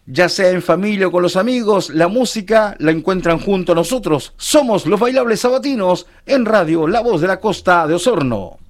Ya sea en familia o con los amigos, la música la encuentran junto a nosotros. Somos los Bailables Sabatinos en Radio La Voz de la Costa de Osorno.